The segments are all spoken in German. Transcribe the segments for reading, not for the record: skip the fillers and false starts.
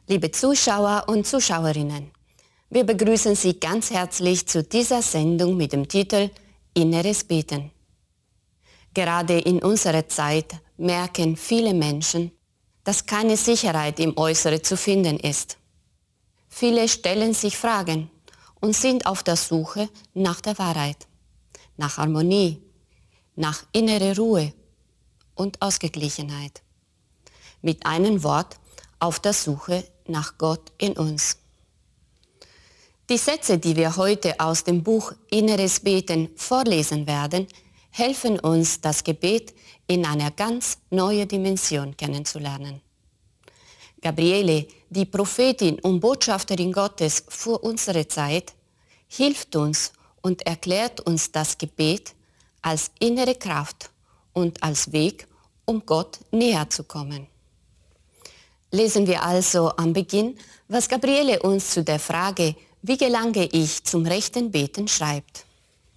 Liebe Zuschauer und Zuschauerinnen, wir begrüßen Sie ganz herzlich zu dieser Sendung mit dem Titel Inneres Beten. Gerade in unserer Zeit merken viele Menschen, dass keine Sicherheit im Äußeren zu finden ist. Viele stellen sich Fragen und sind auf der Suche nach der Wahrheit, nach Harmonie, nach innerer Ruhe und Ausgeglichenheit. Mit einem Wort, auf der Suche nach Gott in uns. Die Sätze, die wir heute aus dem Buch Inneres Beten vorlesen werden, helfen uns, das Gebet in einer ganz neuen Dimension kennenzulernen. Gabriele, die Prophetin und Botschafterin Gottes für unsere Zeit, hilft uns und erklärt uns das Gebet als innere Kraft und als Weg, um Gott näher zu kommen. Lesen wir also am Beginn, was Gabriele uns zu der Frage, wie gelange ich zum rechten Beten, schreibt.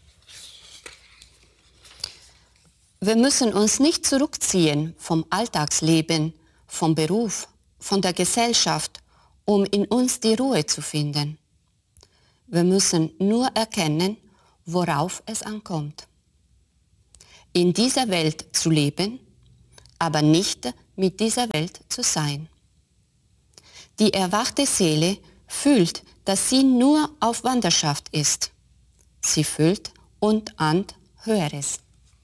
Wir müssen uns nicht zurückziehen vom Alltagsleben, vom Beruf, von der Gesellschaft, um in uns die Ruhe zu finden. Wir müssen nur erkennen, worauf es ankommt. In dieser Welt zu leben, aber nicht mit dieser Welt zu sein. Die erwachte Seele fühlt, dass sie nur auf Wanderschaft ist. Sie fühlt und ahnt Höheres.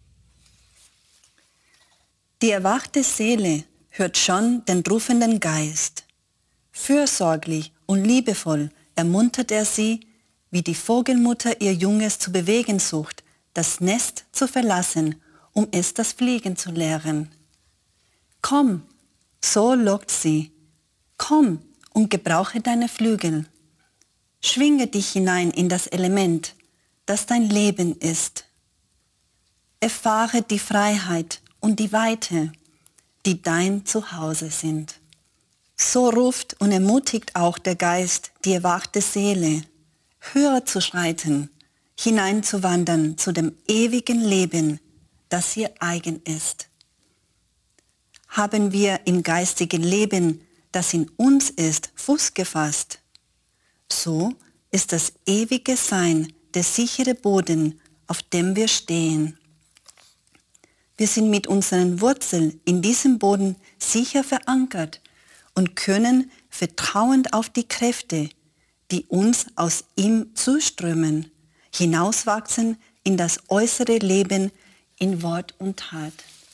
Die erwachte Seele hört schon den rufenden Geist. Fürsorglich und liebevoll ermuntert er sie, wie die Vogelmutter ihr Junges zu bewegen sucht, das Nest zu verlassen, um es das Fliegen zu lehren. Komm, so lockt sie. Komm und gebrauche deine Flügel. Schwinge dich hinein in das Element, das dein Leben ist. Erfahre die Freiheit und die Weite, die dein Zuhause sind. So ruft und ermutigt auch der Geist die erwachte Seele, höher zu schreiten, hineinzuwandern zu dem ewigen Leben, das ihr eigen ist. Haben wir im geistigen Leben, das in uns ist, Fuß gefasst, so ist das ewige Sein der sichere Boden, auf dem wir stehen. Wir sind mit unseren Wurzeln in diesem Boden sicher verankert und können vertrauend auf die Kräfte, die uns aus ihm zuströmen, hinauswachsen in das äußere Leben in Wort und Tat.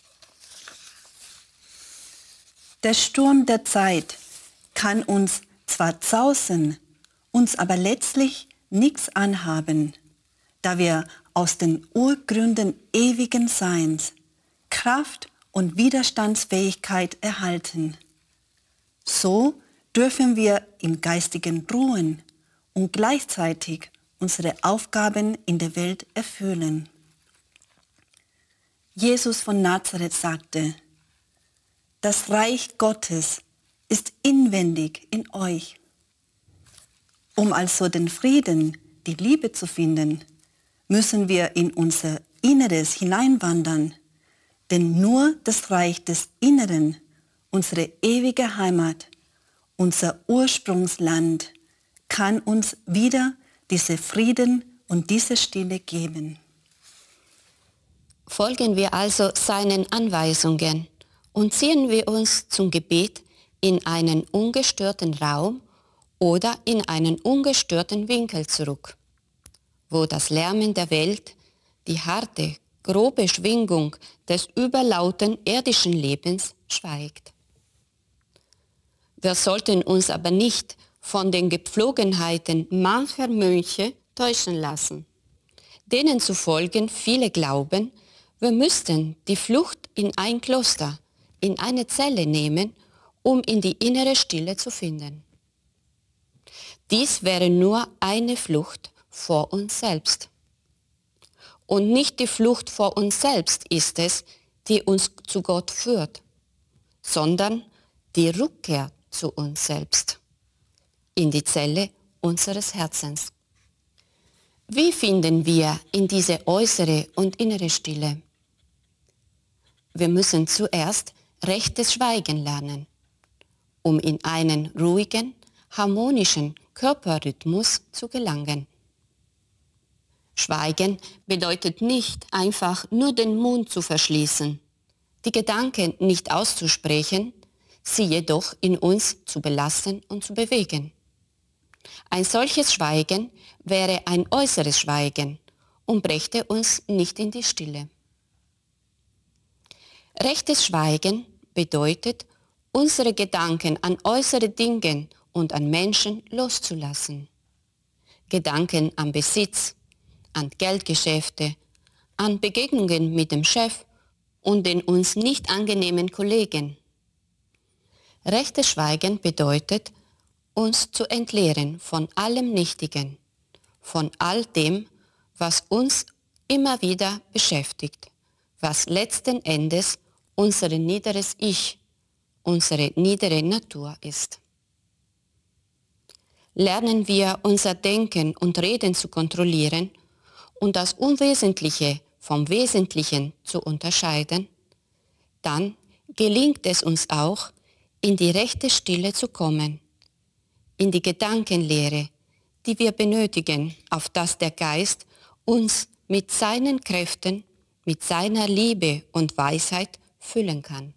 Der Sturm der Zeit kann uns zwar zausen, uns aber letztlich nichts anhaben, da wir aus den Urgründen ewigen Seins Kraft und Widerstandsfähigkeit erhalten. So dürfen wir im Geistigen ruhen und gleichzeitig unsere Aufgaben in der Welt erfüllen. Jesus von Nazareth sagte: Das Reich Gottes ist inwendig in euch. Um also den Frieden, die Liebe zu finden, müssen wir in unser Inneres hineinwandern, denn nur das Reich des Inneren, unsere ewige Heimat, unser Ursprungsland, kann uns wieder diese Frieden und diese Stille geben. Folgen wir also seinen Anweisungen und ziehen wir uns zum Gebet in einen ungestörten Raum oder in einen ungestörten Winkel zurück, wo das Lärmen der Welt, die harte, grobe Schwingung des überlauten irdischen Lebens schweigt. Wir sollten uns aber nicht von den Gepflogenheiten mancher Mönche täuschen lassen, denen zufolge viele glauben, wir müssten die Flucht in ein Kloster, in eine Zelle nehmen, um in die innere Stille zu finden. Dies wäre nur eine Flucht vor uns selbst. Und nicht die Flucht vor uns selbst ist es, die uns zu Gott führt, sondern die Rückkehr zu uns selbst, in die Zelle unseres Herzens. Wie finden wir in diese äußere und innere Stille? Wir müssen zuerst rechtes Schweigen lernen um in einen ruhigen, harmonischen Körperrhythmus zu gelangen. Schweigen bedeutet nicht einfach nur den Mund zu verschließen, die Gedanken nicht auszusprechen, sie jedoch in uns zu belassen und zu bewegen. Ein solches Schweigen wäre ein äußeres Schweigen und brächte uns nicht in die Stille. Rechtes Schweigen bedeutet, unsere Gedanken an äußere Dinge und an Menschen loszulassen. Gedanken an Besitz, an Geldgeschäfte, an Begegnungen mit dem Chef und den uns nicht angenehmen Kollegen. Rechtes Schweigen bedeutet, uns zu entleeren von allem Nichtigen, von all dem, was uns immer wieder beschäftigt, was letzten Endes unser niederes Ich, unsere niedere Natur ist. Lernen wir unser Denken und Reden zu kontrollieren und das Unwesentliche vom Wesentlichen zu unterscheiden, dann gelingt es uns auch, in die rechte Stille zu kommen, in die Gedankenlehre, die wir benötigen, auf dass der Geist uns mit seinen Kräften, mit seiner Liebe und Weisheit füllen kann.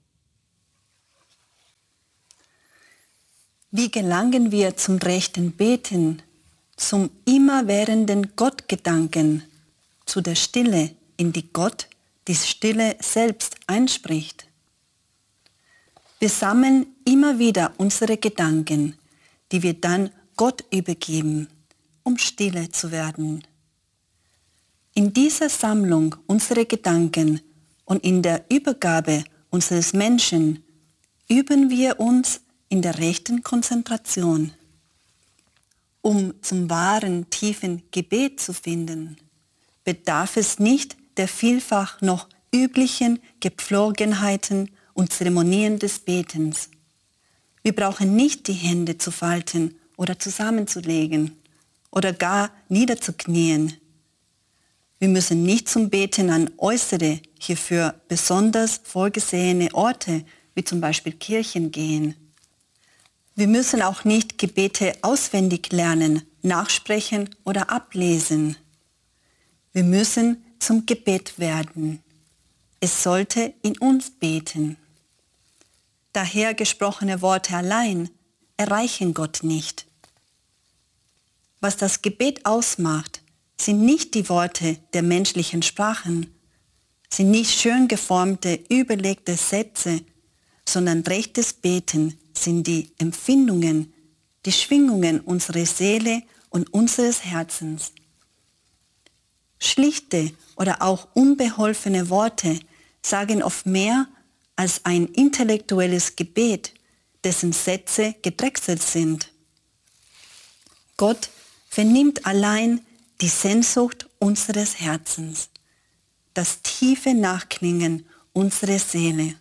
Wie gelangen wir zum rechten Beten, zum immerwährenden Gottgedanken, zu der Stille, in die Gott die Stille selbst einspricht? Wir sammeln immer wieder unsere Gedanken, die wir dann Gott übergeben, um stille zu werden. In dieser Sammlung unserer Gedanken und in der Übergabe unseres Menschen üben wir uns in der rechten Konzentration. Um zum wahren, tiefen Gebet zu finden, bedarf es nicht der vielfach noch üblichen Gepflogenheiten und Zeremonien des Betens. Wir brauchen nicht die Hände zu falten oder zusammenzulegen oder gar niederzuknien. Wir müssen nicht zum Beten an äußere, hierfür besonders vorgesehene Orte, wie zum Beispiel Kirchen, gehen. Wir müssen auch nicht Gebete auswendig lernen, nachsprechen oder ablesen. Wir müssen zum Gebet werden. Es sollte in uns beten. Daher gesprochene Worte allein erreichen Gott nicht. Was das Gebet ausmacht, sind nicht die Worte der menschlichen Sprachen, sind nicht schön geformte, überlegte Sätze, sondern rechtes Beten sind die Empfindungen, die Schwingungen unserer Seele und unseres Herzens. Schlichte oder auch unbeholfene Worte sagen oft mehr als ein intellektuelles Gebet, dessen Sätze gedrechselt sind. Gott vernimmt allein die Sehnsucht unseres Herzens, das tiefe Nachklingen unserer Seele.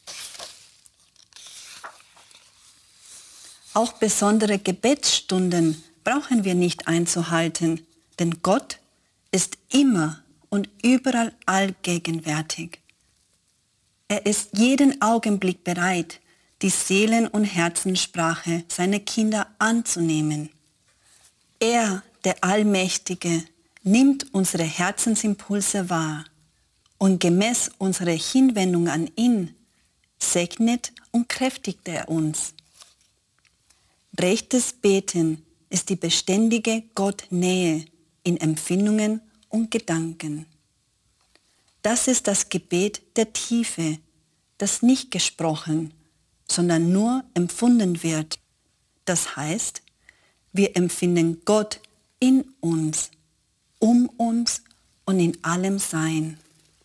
Auch besondere Gebetsstunden brauchen wir nicht einzuhalten, denn Gott ist immer und überall allgegenwärtig. Er ist jeden Augenblick bereit, die Seelen- und Herzenssprache seiner Kinder anzunehmen. Er, der Allmächtige, nimmt unsere Herzensimpulse wahr und gemäß unserer Hinwendung an ihn segnet und kräftigt er uns. Rechtes Beten ist die beständige Gottnähe in Empfindungen und Gedanken. Das ist das Gebet der Tiefe, das nicht gesprochen, sondern nur empfunden wird. Das heißt, wir empfinden Gott in uns, um uns und in allem Sein.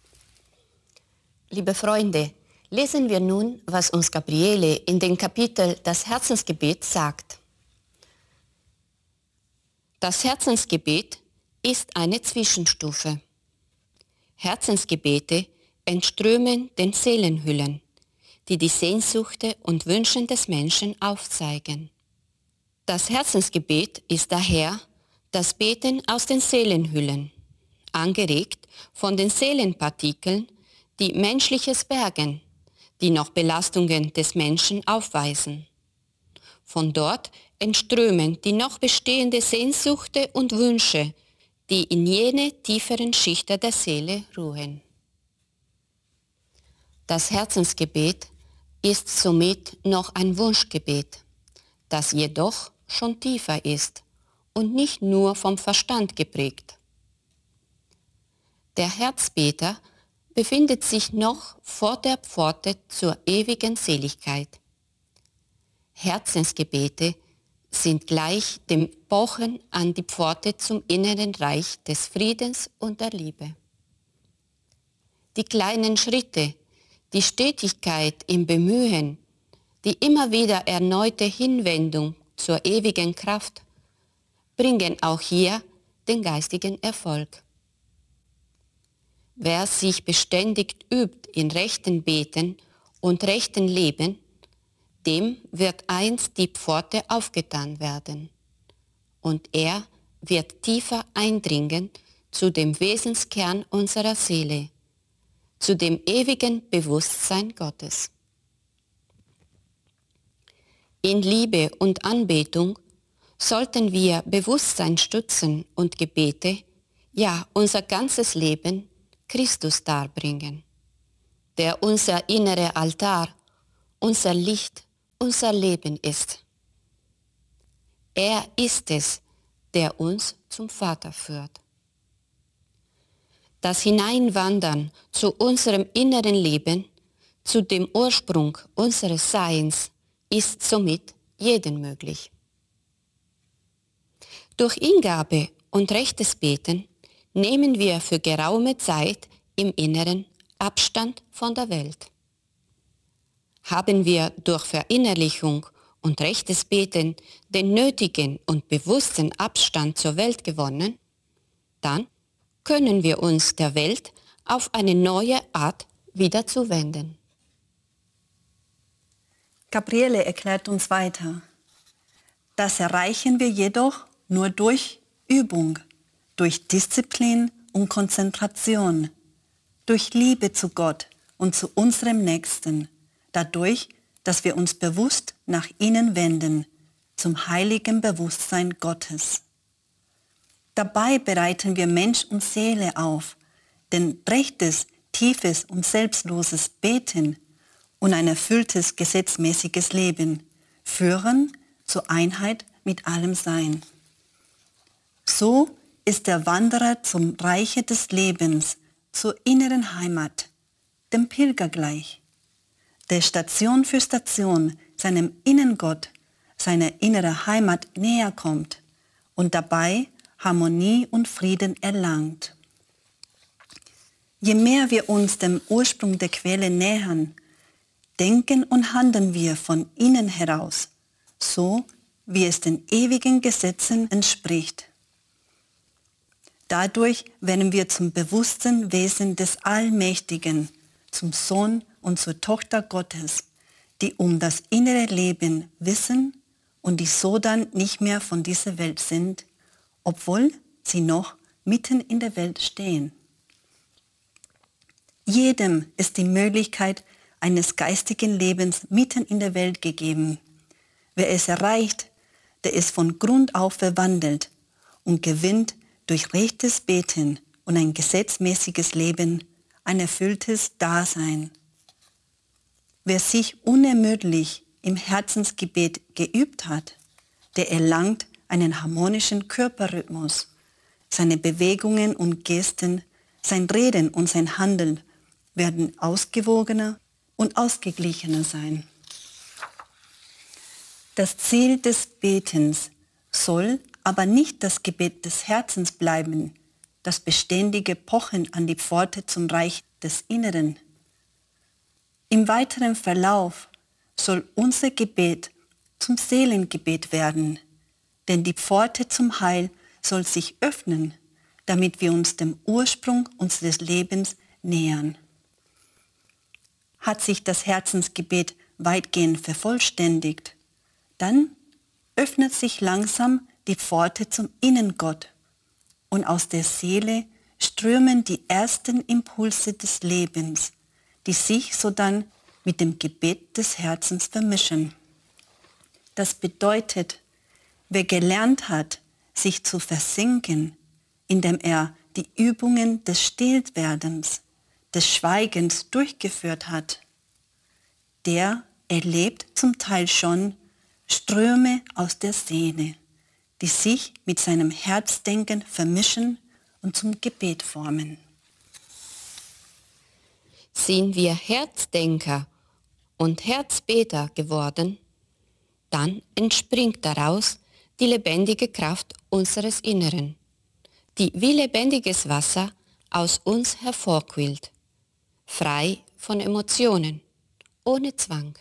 Liebe Freunde, lesen wir nun, was uns Gabriele in dem Kapitel Das Herzensgebet sagt. Das Herzensgebet ist eine Zwischenstufe. Herzensgebete entströmen den Seelenhüllen, die die Sehnsüchte und Wünsche des Menschen aufzeigen. Das Herzensgebet ist daher das Beten aus den Seelenhüllen, angeregt von den Seelenpartikeln, die Menschliches bergen, die noch Belastungen des Menschen aufweisen. Von dort entströmen die noch bestehende Sehnsüchte und Wünsche, die in jene tieferen Schichten der Seele ruhen. Das Herzensgebet ist somit noch ein Wunschgebet, das jedoch schon tiefer ist und nicht nur vom Verstand geprägt. Der Herzbeter befindet sich noch vor der Pforte zur ewigen Seligkeit. Herzensgebete sind gleich dem Pochen an die Pforte zum inneren Reich des Friedens und der Liebe. Die kleinen Schritte, die Stetigkeit im Bemühen, die immer wieder erneute Hinwendung zur ewigen Kraft bringen auch hier den geistigen Erfolg. Wer sich beständig übt in rechten Beten und rechten Leben, dem wird einst die Pforte aufgetan werden und er wird tiefer eindringen zu dem Wesenskern unserer Seele, zu dem ewigen Bewusstsein Gottes. In Liebe und Anbetung sollten wir Bewusstsein stützen und Gebete, ja unser ganzes Leben, Christus darbringen, der unser innerer Altar, unser Licht, unser Leben ist. Er ist es, der uns zum Vater führt. Das Hineinwandern zu unserem inneren Leben, zu dem Ursprung unseres Seins, ist somit jedem möglich. Durch Hingabe und rechtes Beten nehmen wir für geraume Zeit im Inneren Abstand von der Welt. Haben wir durch Verinnerlichung und rechtes Beten den nötigen und bewussten Abstand zur Welt gewonnen, dann können wir uns der Welt auf eine neue Art wieder zuwenden. Gabriele erklärt uns weiter. Das erreichen wir jedoch nur durch Übung, durch Disziplin und Konzentration, durch Liebe zu Gott und zu unserem Nächsten, dadurch, dass wir uns bewusst nach innen wenden, zum heiligen Bewusstsein Gottes. Dabei bereiten wir Mensch und Seele auf, denn rechtes, tiefes und selbstloses Beten und ein erfülltes, gesetzmäßiges Leben führen zur Einheit mit allem Sein. So ist der Wanderer zum Reiche des Lebens, zur inneren Heimat, dem Pilger gleich, der Station für Station seinem Innengott, seiner inneren Heimat näher kommt und dabei Harmonie und Frieden erlangt. Je mehr wir uns dem Ursprung der Quelle nähern, denken und handeln wir von innen heraus, so wie es den ewigen Gesetzen entspricht. Dadurch werden wir zum bewussten Wesen des Allmächtigen, zum Sohn und zur Tochter Gottes, die um das innere Leben wissen und die so dann nicht mehr von dieser Welt sind, obwohl sie noch mitten in der Welt stehen. Jedem ist die Möglichkeit eines geistigen Lebens mitten in der Welt gegeben. Wer es erreicht, der ist von Grund auf verwandelt und gewinnt durch rechtes Beten und ein gesetzmäßiges Leben ein erfülltes Dasein. Wer sich unermüdlich im Herzensgebet geübt hat, der erlangt einen harmonischen Körperrhythmus. Seine Bewegungen und Gesten, sein Reden und sein Handeln werden ausgewogener und ausgeglichener sein. Das Ziel des Betens soll aber nicht das Gebet des Herzens bleiben, das beständige Pochen an die Pforte zum Reich des Inneren. Im weiteren Verlauf soll unser Gebet zum Seelengebet werden, denn die Pforte zum Heil soll sich öffnen, damit wir uns dem Ursprung unseres Lebens nähern. Hat sich das Herzensgebet weitgehend vervollständigt, dann öffnet sich langsam die Pforte zum Innengott und aus der Seele strömen die ersten Impulse des Lebens, die sich sodann mit dem Gebet des Herzens vermischen. Das bedeutet, wer gelernt hat, sich zu versinken, indem er die Übungen des Stillwerdens, des Schweigens durchgeführt hat, der erlebt zum Teil schon Ströme aus der Seele, die sich mit seinem Herzdenken vermischen und zum Gebet formen. Sind wir Herzdenker und Herzbeter geworden, dann entspringt daraus die lebendige Kraft unseres Inneren, die wie lebendiges Wasser aus uns hervorquillt, frei von Emotionen, ohne Zwang.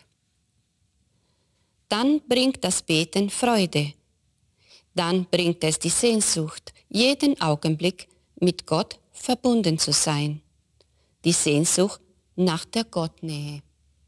Dann bringt das Beten Freude, dann bringt es die Sehnsucht, jeden Augenblick mit Gott verbunden zu sein, die Sehnsucht nach der Gottnähe.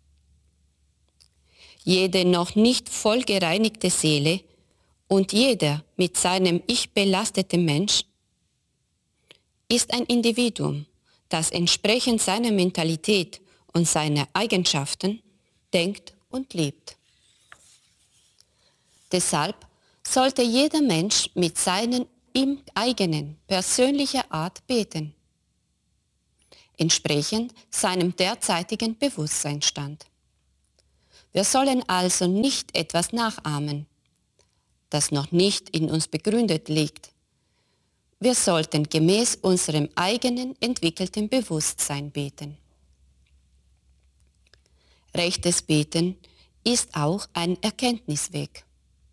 Jede noch nicht voll gereinigte Seele und jeder mit seinem Ich belastete Mensch ist ein Individuum, das entsprechend seiner Mentalität und seiner Eigenschaften denkt und lebt. Deshalb sollte jeder Mensch mit seinen ihm eigenen persönlicher Art beten, entsprechend seinem derzeitigen Bewusstseinsstand. Wir sollen also nicht etwas nachahmen, das noch nicht in uns begründet liegt. Wir sollten gemäß unserem eigenen entwickelten Bewusstsein beten. Rechtes Beten ist auch ein Erkenntnisweg.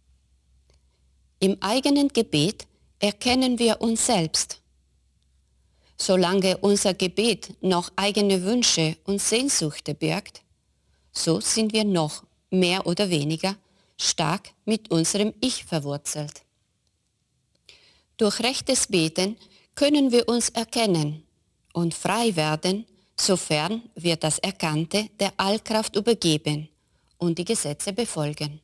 Im eigenen Gebet erkennen wir uns selbst. Solange unser Gebet noch eigene Wünsche und Sehnsüchte birgt, so sind wir noch mehr oder weniger stark mit unserem Ich verwurzelt. Durch rechtes Beten können wir uns erkennen und frei werden, sofern wir das Erkannte der Allkraft übergeben und die Gesetze befolgen.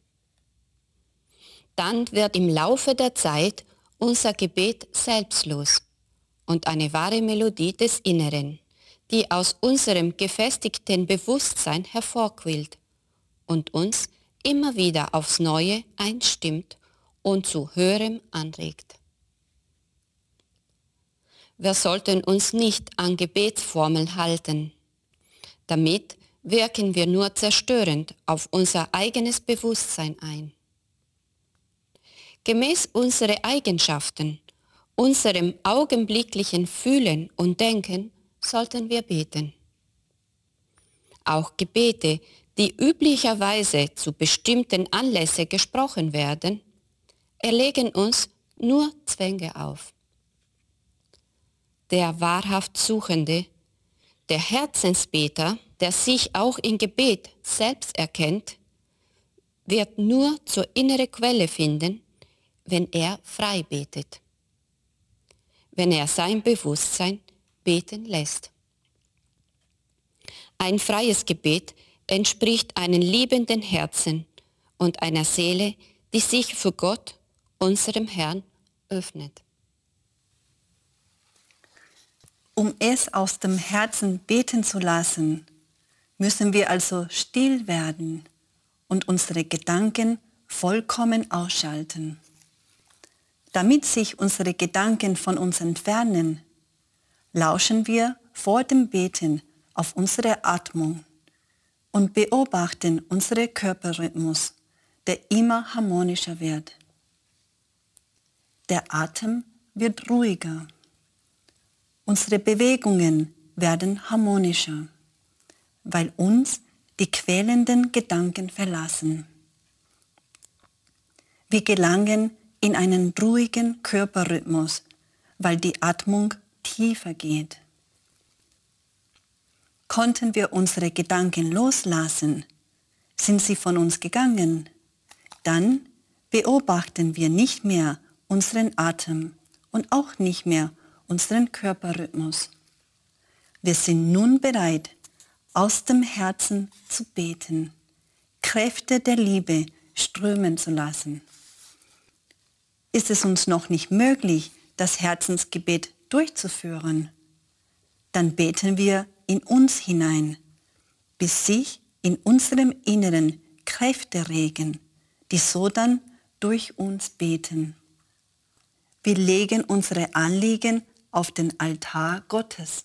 Dann wird im Laufe der Zeit unser Gebet selbstlos und eine wahre Melodie des Inneren, die aus unserem gefestigten Bewusstsein hervorquillt und uns immer wieder aufs Neue einstimmt und zu Höherem anregt. Wir sollten uns nicht an Gebetsformeln halten. Damit wirken wir nur zerstörend auf unser eigenes Bewusstsein ein. Gemäß unsere Eigenschaften, unserem augenblicklichen Fühlen und Denken sollten wir beten. Auch Gebete, die üblicherweise zu bestimmten Anlässen gesprochen werden, erlegen uns nur Zwänge auf. Der wahrhaft Suchende, der Herzensbeter, der sich auch im Gebet selbst erkennt, wird nur zur inneren Quelle finden, wenn er frei betet, wenn er sein Bewusstsein beten lässt. Ein freies Gebet entspricht einem liebenden Herzen und einer Seele, die sich für Gott, unserem Herrn, öffnet. Um es aus dem Herzen beten zu lassen, müssen wir also still werden und unsere Gedanken vollkommen ausschalten. Damit sich unsere Gedanken von uns entfernen, lauschen wir vor dem Beten auf unsere Atmung und beobachten unseren Körperrhythmus, der immer harmonischer wird. Der Atem wird ruhiger. Unsere Bewegungen werden harmonischer, weil uns die quälenden Gedanken verlassen. Wir gelangen in einen ruhigen Körperrhythmus, weil die Atmung tiefer geht. Konnten wir unsere Gedanken loslassen, sind sie von uns gegangen, dann beobachten wir nicht mehr unseren Atem und auch nicht mehr unseren Körperrhythmus. Wir sind nun bereit, aus dem Herzen zu beten, Kräfte der Liebe strömen zu lassen. Ist es uns noch nicht möglich, das Herzensgebet durchzuführen, dann beten wir in uns hinein, bis sich in unserem Inneren Kräfte regen, die so dann durch uns beten. Wir legen unsere Anliegen auf den Altar Gottes.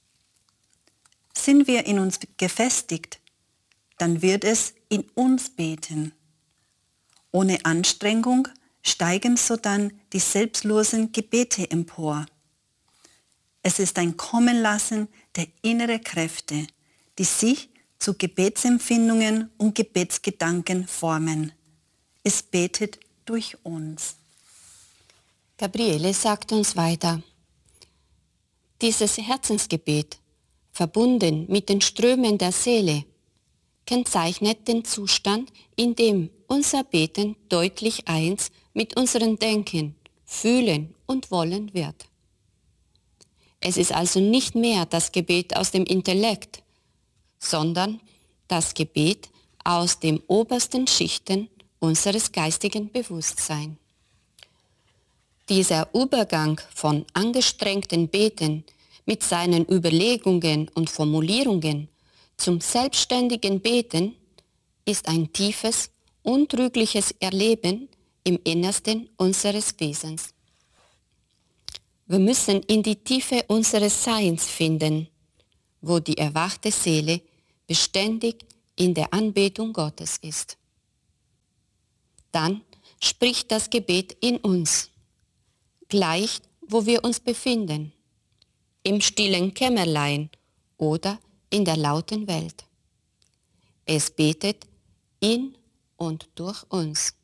Sind wir in uns gefestigt, dann wird es in uns beten. Ohne Anstrengung steigen sodann die selbstlosen Gebete empor. Es ist ein Kommenlassen der inneren Kräfte, die sich zu Gebetsempfindungen und Gebetsgedanken formen. Es betet durch uns. Gabriele sagt uns weiter: Dieses Herzensgebet, verbunden mit den Strömen der Seele, kennzeichnet den Zustand, in dem unser Beten deutlich eins mit unserem Denken, Fühlen und Wollen wird. Es ist also nicht mehr das Gebet aus dem Intellekt, sondern das Gebet aus den obersten Schichten unseres geistigen Bewusstseins. Dieser Übergang von angestrengten Beten mit seinen Überlegungen und Formulierungen zum selbstständigen Beten ist ein tiefes, untrügliches Erleben im Innersten unseres Wesens. Wir müssen in die Tiefe unseres Seins finden, wo die erwachte Seele beständig in der Anbetung Gottes ist. Dann spricht das Gebet in uns, gleich wo wir uns befinden, im stillen Kämmerlein oder in der lauten Welt. Es betet in und durch uns.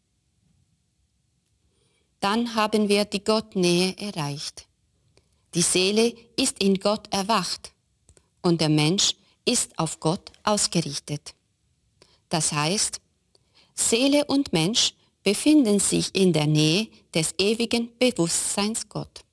Dann haben wir die Gottnähe erreicht. Die Seele ist in Gott erwacht und der Mensch ist auf Gott ausgerichtet. Das heißt, Seele und Mensch befinden sich in der Nähe des ewigen Bewusstseins Gott.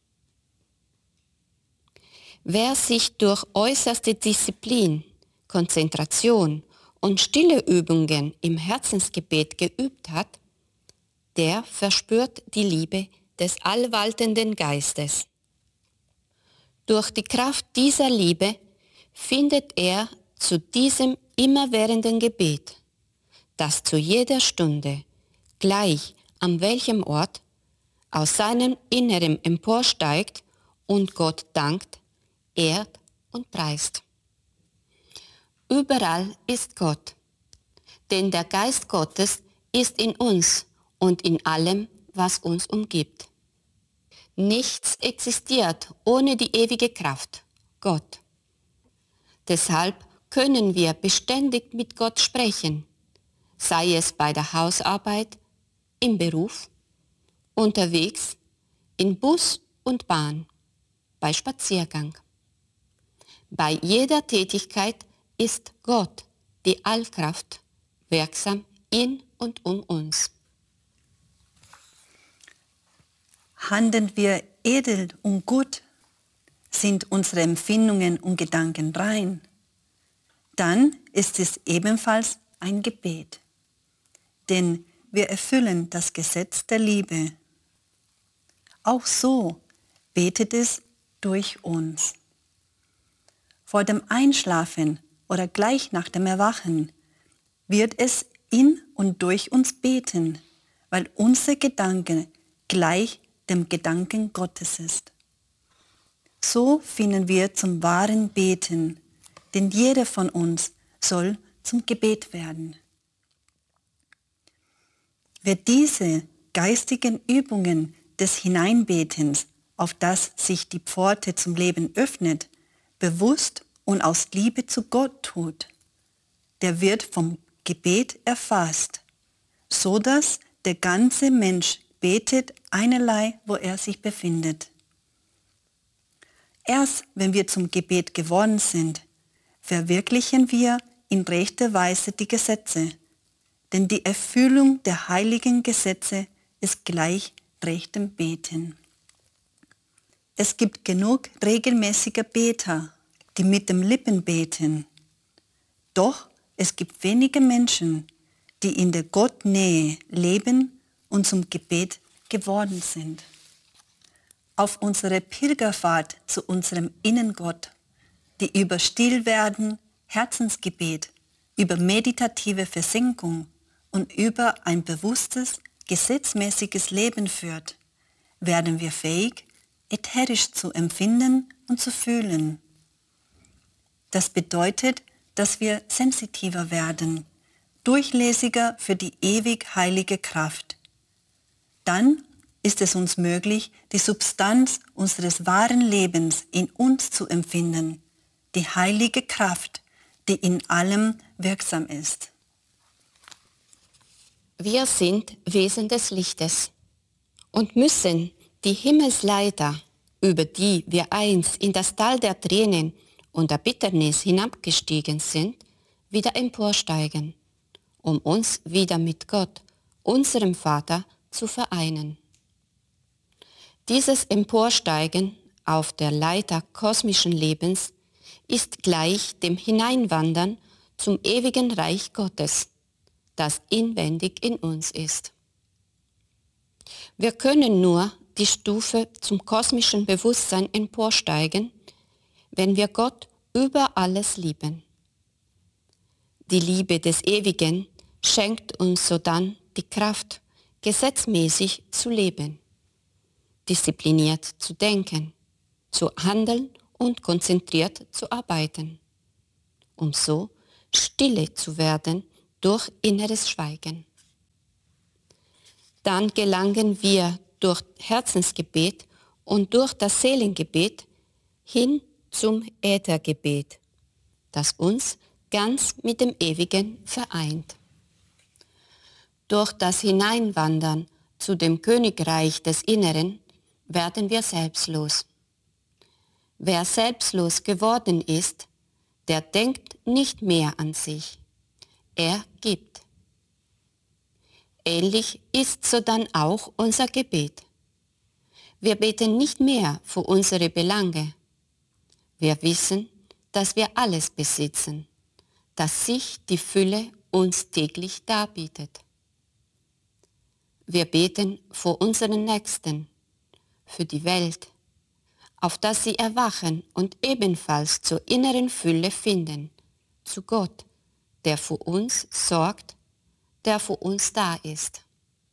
Wer sich durch äußerste Disziplin, Konzentration und stille Übungen im Herzensgebet geübt hat, der verspürt die Liebe des allwaltenden Geistes. Durch die Kraft dieser Liebe findet er zu diesem immerwährenden Gebet, das zu jeder Stunde, gleich an welchem Ort, aus seinem Inneren emporsteigt und Gott dankt, ehrt und preist. Überall ist Gott, denn der Geist Gottes ist in uns und in allem, was uns umgibt. Nichts existiert ohne die ewige Kraft, Gott. Deshalb können wir beständig mit Gott sprechen, sei es bei der Hausarbeit, im Beruf, unterwegs, in Bus und Bahn, bei Spaziergang. Bei jeder Tätigkeit ist Gott, die Allkraft, wirksam in und um uns. Handeln wir edel und gut, sind unsere Empfindungen und Gedanken rein, dann ist es ebenfalls ein Gebet. Denn wir erfüllen das Gesetz der Liebe. Auch so betet es durch uns. Vor dem Einschlafen oder gleich nach dem Erwachen wird es in und durch uns beten, weil unser Gedanke gleich dem Gedanken Gottes ist. So finden wir zum wahren Beten, denn jeder von uns soll zum Gebet werden. Wer diese geistigen Übungen des Hineinbetens, auf das sich die Pforte zum Leben öffnet, bewusst und aus Liebe zu Gott tut, der wird vom Gebet erfasst, so dass der ganze Mensch betet einerlei, wo er sich befindet. Erst wenn wir zum Gebet geworden sind, verwirklichen wir in rechter Weise die Gesetze, denn die Erfüllung der heiligen Gesetze ist gleich rechtem Beten. Es gibt genug regelmäßiger Beter, die mit den Lippen beten. Doch es gibt wenige Menschen, die in der Gottnähe leben und zum Gebet geworden sind. Auf unserer Pilgerfahrt zu unserem Innengott, die über Stillwerden, Herzensgebet, über meditative Versenkung und über ein bewusstes, gesetzmäßiges Leben führt, werden wir fähig, ätherisch zu empfinden und zu fühlen. Das bedeutet, dass wir sensitiver werden, durchlässiger für die ewig heilige Kraft. Dann ist es uns möglich, die Substanz unseres wahren Lebens in uns zu empfinden, die heilige Kraft, die in allem wirksam ist. Wir sind Wesen des Lichtes und müssen die Himmelsleiter, über die wir einst in das Tal der Tränen und der Bitternis hinabgestiegen sind, wieder emporsteigen, um uns wieder mit Gott, unserem Vater, zu vereinen. Dieses Emporsteigen auf der Leiter kosmischen Lebens ist gleich dem Hineinwandern zum ewigen Reich Gottes, das inwendig in uns ist. Wir können nur die Stufe zum kosmischen Bewusstsein emporsteigen, wenn wir Gott über alles lieben. Die Liebe des Ewigen schenkt uns sodann die Kraft, gesetzmäßig zu leben, diszipliniert zu denken, zu handeln und konzentriert zu arbeiten, um so stille zu werden durch inneres Schweigen. Dann gelangen wir durch Herzensgebet und durch das Seelengebet hin zum Äthergebet, das uns ganz mit dem Ewigen vereint. Durch das Hineinwandern zu dem Königreich des Inneren werden wir selbstlos. Wer selbstlos geworden ist, der denkt nicht mehr an sich. Er gibt. Ähnlich ist sodann auch unser Gebet. Wir beten nicht mehr für unsere Belange. Wir wissen, dass wir alles besitzen, dass sich die Fülle uns täglich darbietet. Wir beten für unseren Nächsten, für die Welt, auf dass sie erwachen und ebenfalls zur inneren Fülle finden, zu Gott, der für uns sorgt, der für uns da ist.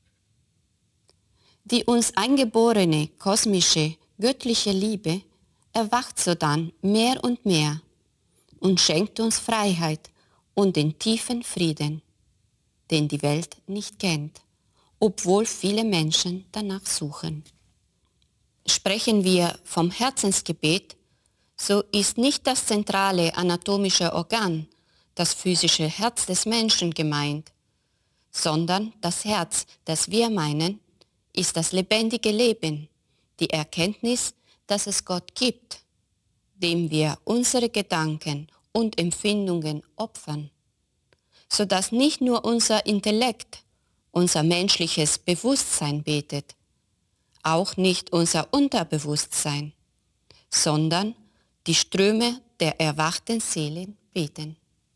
Die uns eingeborene kosmische, göttliche Liebe erwacht sodann mehr und mehr und schenkt uns Freiheit und den tiefen Frieden, den die Welt nicht kennt, obwohl viele Menschen danach suchen. Sprechen wir vom Herzensgebet, so ist nicht das zentrale anatomische Organ, das physische Herz des Menschen gemeint, sondern das Herz, das wir meinen, ist das lebendige Leben, die Erkenntnis, dass es Gott gibt, dem wir unsere Gedanken und Empfindungen opfern, sodass nicht nur unser Intellekt, unser menschliches Bewusstsein betet, auch nicht unser Unterbewusstsein, sondern die Ströme der erwachten Seelen beten.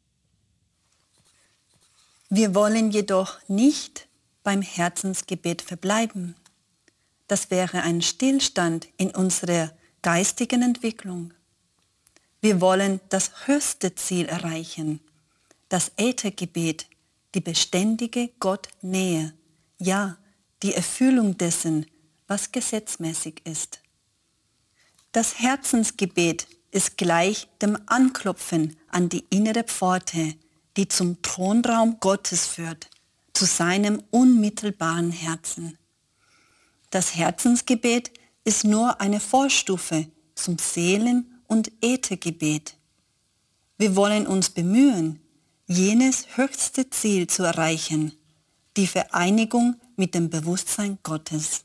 Wir wollen jedoch nicht beim Herzensgebet verbleiben. Das wäre ein Stillstand in unserer geistigen Entwicklung. Wir wollen das höchste Ziel erreichen, das Äthergebet, die beständige Gottnähe, ja, die Erfüllung dessen, was gesetzmäßig ist. Das Herzensgebet ist gleich dem Anklopfen an die innere Pforte, die zum Thronraum Gottes führt, zu seinem unmittelbaren Herzen. Das Herzensgebet ist nur eine Vorstufe zum Seelen- und Äthergebet. Wir wollen uns bemühen, jenes höchste Ziel zu erreichen, die Vereinigung mit dem Bewusstsein Gottes.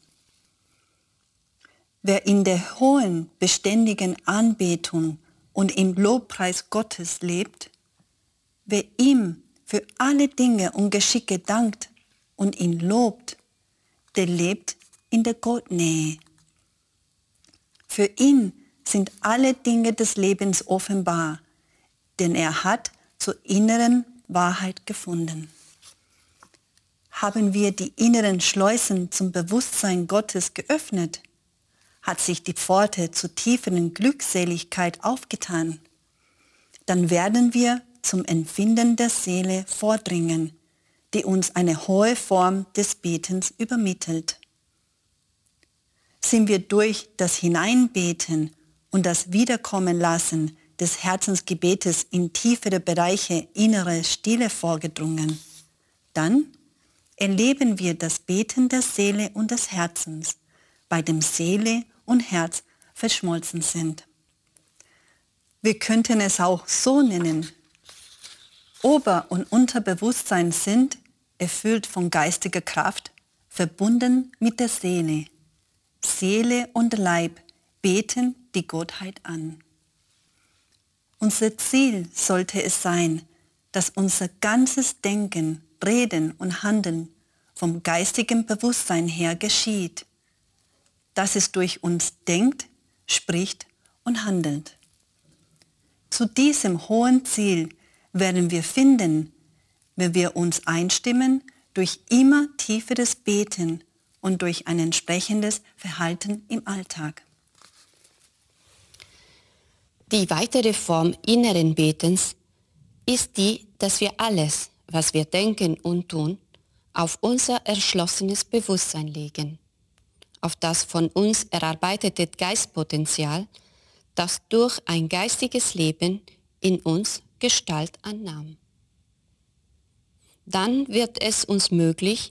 Wer in der hohen, beständigen Anbetung und im Lobpreis Gottes lebt, wer ihm für alle Dinge und Geschicke dankt und ihn lobt, der lebt in der Gottnähe. Für ihn sind alle Dinge des Lebens offenbar, denn er hat zur inneren Wahrheit gefunden. Haben wir die inneren Schleusen zum Bewusstsein Gottes geöffnet, hat sich die Pforte zur tieferen Glückseligkeit aufgetan, dann werden wir zum Empfinden der Seele vordringen, die uns eine hohe Form des Betens übermittelt. Sind wir durch das Hineinbeten und das Wiederkommenlassen des Herzensgebetes in tiefere Bereiche innere Stille vorgedrungen, dann erleben wir das Beten der Seele und des Herzens, bei dem Seele und Herz verschmolzen sind. Wir könnten es auch so nennen. Ober- und Unterbewusstsein sind, erfüllt von geistiger Kraft, verbunden mit der Seele. Seele und Leib beten die Gottheit an. Unser Ziel sollte es sein, dass unser ganzes Denken, Reden und Handeln vom geistigen Bewusstsein her geschieht, dass es durch uns denkt, spricht und handelt. Zu diesem hohen Ziel werden wir finden, wenn wir uns einstimmen durch immer tieferes Beten und durch ein entsprechendes Verhalten im Alltag. Die weitere Form inneren Betens ist die, dass wir alles, was wir denken und tun, auf unser erschlossenes Bewusstsein legen, auf das von uns erarbeitete Geistpotenzial, das durch ein geistiges Leben in uns Gestalt annahm. Dann wird es uns möglich,